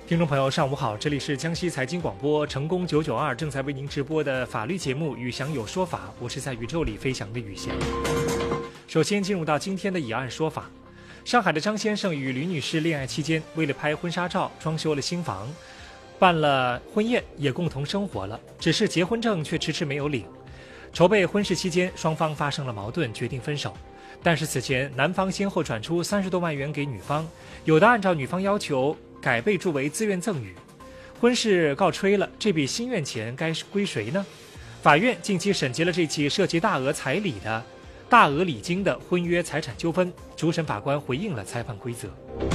听众朋友，上午好，这里是江西财经广播成功992正在为您直播的法律节目《宇翔有说法》，我是在宇宙里飞翔的宇翔。首先进入到今天的以案说法。上海的张先生与吕女士恋爱期间，为了拍婚纱照，装修了新房，办了婚宴，也共同生活了，只是结婚证却迟迟没有领。筹备婚事期间，双方发生了矛盾，决定分手。但是此前男方先后转出30多万元给女方，有的按照女方要求改备注为自愿赠与。婚事告吹了，这笔心愿钱该归谁呢？法院近期审结了这起涉及大额礼金的婚约财产纠纷，主审法官回应了裁判规则。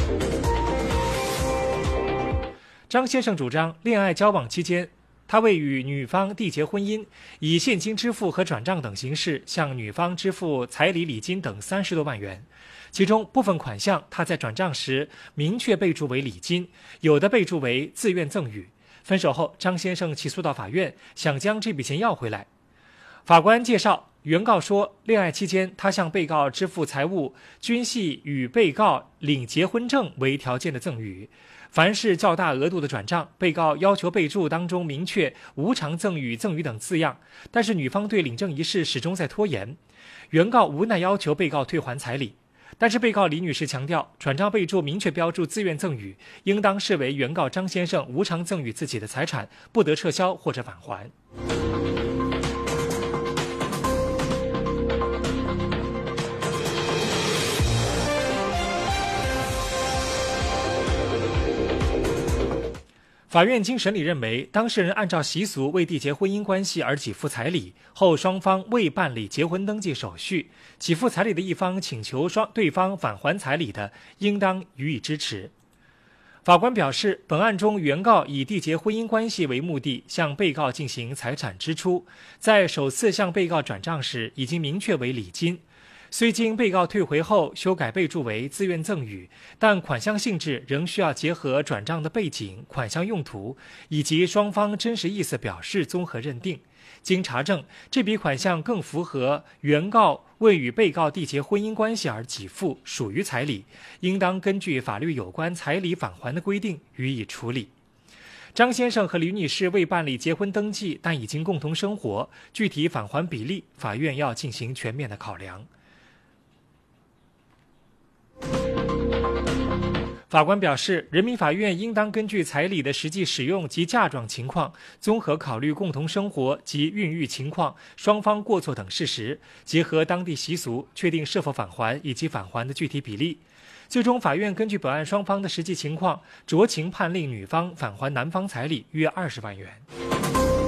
张先生主张，恋爱交往期间，他为与女方缔结婚姻，以现金支付和转账等形式向女方支付彩礼礼金等30多万元，其中部分款项他在转账时明确备注为礼金，有的备注为自愿赠与。分手后，张先生起诉到法院，想将这笔钱要回来。法官介绍，原告说，恋爱期间他向被告支付财物均系与被告领结婚证为条件的赠与，凡是较大额度的转账，被告要求备注当中明确无偿赠与等字样，但是女方对领证一事始终在拖延，原告无奈要求被告退还彩礼。但是被告李女士强调，转账备注明确标注自愿赠与，应当视为原告张先生无偿赠与自己的财产，不得撤销或者返还。法院经审理认为，当事人按照习俗为缔结婚姻关系而给付彩礼后，双方未办理结婚登记手续，给付彩礼的一方请求对方返还彩礼的，应当予以支持。法官表示，本案中原告以缔结婚姻关系为目的向被告进行财产支出，在首次向被告转账时已经明确为礼金，虽经被告退回后修改备注为自愿赠与，但款项性质仍需要结合转账的背景、款项用途以及双方真实意思表示综合认定。经查证，这笔款项更符合原告为与被告缔结婚姻关系而给付，属于彩礼，应当根据法律有关彩礼返还的规定予以处理。张先生和吕女士未办理结婚登记，但已经共同生活，具体返还比例，法院要进行全面的考量。法官表示，人民法院应当根据彩礼的实际使用及嫁妆情况，综合考虑共同生活及孕育情况、双方过错等事实，结合当地习俗，确定是否返还以及返还的具体比例。最终，法院根据本案双方的实际情况，酌情判令女方返还男方彩礼约20万元。